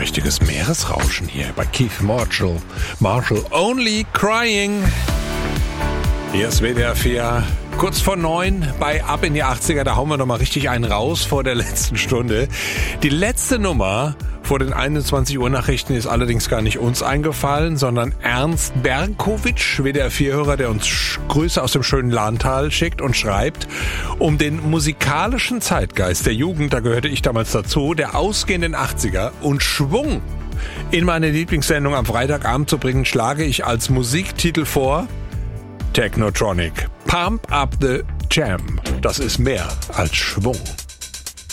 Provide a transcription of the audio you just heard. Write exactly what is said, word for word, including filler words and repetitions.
richtiges Meeresrauschen hier bei Keith Marshall. Marshall, Only Crying. Hier ist W D R vier, kurz vor neun bei Ab in die achtziger. Da hauen wir noch mal richtig einen raus vor der letzten Stunde. Die letzte Nummer vor den einundzwanzig Uhr Nachrichten ist allerdings gar nicht uns eingefallen, sondern Ernst Berkowitsch, W D R vier Hörer, der uns Grüße aus dem schönen Lahntal schickt und schreibt: Um den musikalischen Zeitgeist der Jugend, da gehörte ich damals dazu, der ausgehenden achtziger und Schwung in meine Lieblingssendung am Freitagabend zu bringen, schlage ich als Musiktitel vor Technotronic. Pump up the Jam. Das ist mehr als Schwung.